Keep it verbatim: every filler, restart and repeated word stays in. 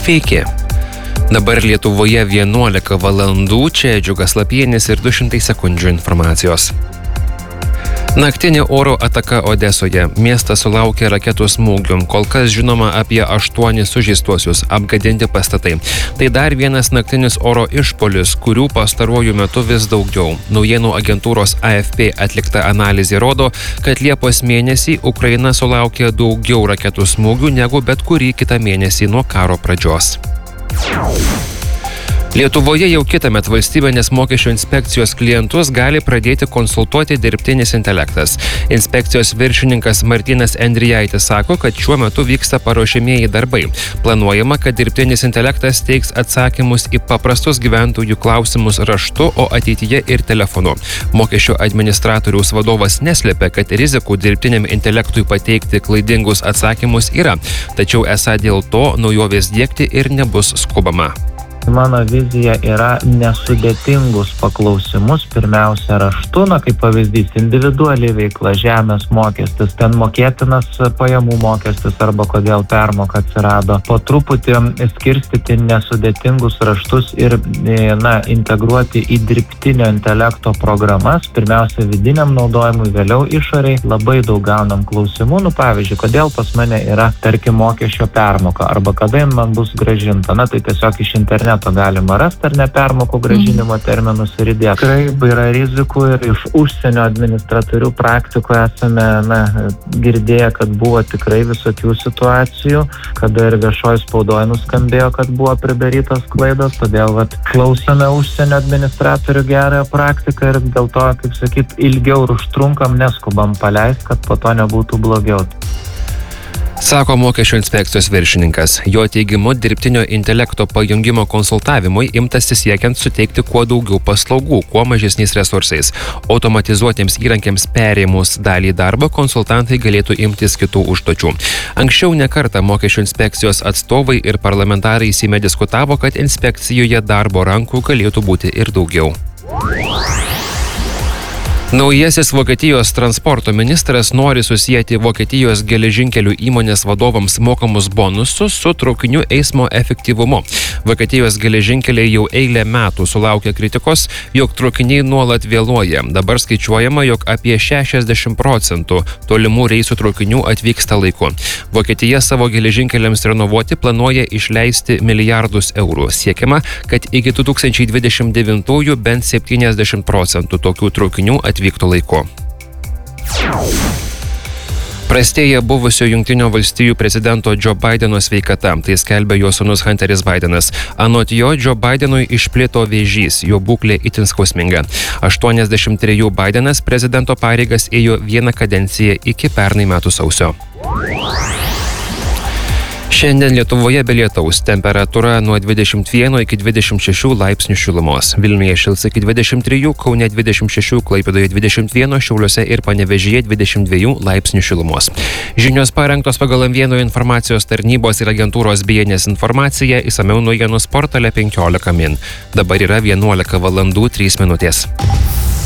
Sveiki. Dabar Lietuvoje vienuolika valandų, čia Džiugas Lapienis ir du šimtai sekundžių informacijos. Naktinė oro ataka Odesoje. Miestas sulaukė raketų smūgių. Kol kas žinoma apie aštuonis sužeistuosius, apgadinti pastatai. Tai dar vienas naktinis oro išpuolis, kurių pastaruoju metu vis daugiau. Naujienų agentūros A F P atlikta analizė rodo, kad Liepos mėnesį Ukraina sulaukė daugiau raketų smūgių negu bet kurį kitą mėnesį nuo karo pradžios. Lietuvoje jau kitąmet valstybinės mokesčių inspekcijos klientus gali pradėti konsultuoti dirbtinis intelektas. Inspekcijos viršininkas Martynas Endrijaitis sako, kad šiuo metu vyksta paruošiamieji darbai. Planuojama, kad dirbtinis intelektas teiks atsakymus į paprastus gyventojų klausimus raštu, o ateityje ir telefonu. Mokesčių administratoriaus vadovas neslėpia, kad rizikų dirbtiniam intelektui pateikti klaidingus atsakymus yra, tačiau esą dėl to naujovės diegti ir nebus skubama. Mano vizija yra nesudėtingus paklausimus, pirmiausia raštu, na kaip pavyzdys, individuali veikla, žemės mokestis, ten mokėtinas pajamų mokestis arba kodėl permoka atsirado. Po truputį skirstyti nesudėtingus raštus ir na, integruoti į dirbtinio intelekto programas, pirmiausia vidiniam naudojimui, vėliau išoriai. Labai daug gaunam klausimų, nu pavyzdžiui, kodėl pas mane yra, tarkim, mokesčio permoka arba kada man bus grąžinta, na tai tiesiog iš interneto galima rasti ar ne permokų grąžinimo terminus ir įdėti. Tikrai yra rizikų ir iš užsienio administratorių praktikų esame na, girdėję, kad buvo tikrai visokių situacijų, kada ir viešoje spaudoje nuskambėjo, kad buvo pridarytos klaidos, todėl vat, klausome užsienio administratorių gerąją praktiką ir dėl to, kaip sakyt, ilgiau ir užtrunkam, neskubam paleisti, kad po to nebūtų blogiau. Sako mokesčių inspekcijos viršininkas. Jo teigimu, dirbtinio intelekto pajungimo konsultavimui imtasi siekiant suteikti kuo daugiau paslaugų, kuo mažesniais resursais. Automatizuotiems įrankiams perėmus dalį darbo konsultantai galėtų imtis kitų užduočių. Anksčiau ne kartą mokesčių inspekcijos atstovai ir parlamentarai Seime diskutavo, kad inspekcijoje darbo rankų galėtų būti ir daugiau. Naujasis Vokietijos transporto ministras nori susijęti Vokietijos geležinkelių įmonės vadovams mokamus bonusus su traukinių eismo efektyvumu. Vokietijos geležinkeliai jau eilę metų sulaukia kritikos, jog traukiniai nuolat vėluoja. Dabar skaičiuojama, jog apie šešiasdešimt procentų tolimų reisų traukinių atvyksta laiku. Vokietija savo geležinkeliams renovuoti planuoja išleisti milijardus eurų. Siekiama, kad iki du tūkstančiai dvidešimt devintųjų bent septyniasdešimt procentų tokių traukinių atvyktų vyktų laiku. Prastėja buvusio Jungtinių valstijų prezidento Joe Bideno sveikata, tai skelbia jo sūnus Hunteris Bidenas. Anot jo, Joe Bidenui išplito vėžys, jo būklė itin skausminga. aštuoniasdešimt trejų Bidenas prezidento pareigas ėjo vieną kadenciją iki pernai metų sausio. Šiandien Lietuvoje be lietaus, temperatūra nuo dvidešimt vieno iki dvidešimt šešių laipsnių šilumos. Vilniuje šils iki dvidešimt trijų, Kaune dvidešimt šešių, Klaipėdoje dvidešimt vieno, Šiauliuose ir Panevėžyje dvidešimt dviejų laipsnių šilumos. Žinios parengtos pagal M vieno informacijos tarnybos ir agentūros B N S informaciją, išsamiau naujienų portale penkiolika min. Dabar yra vienuolika valandų trys minutės.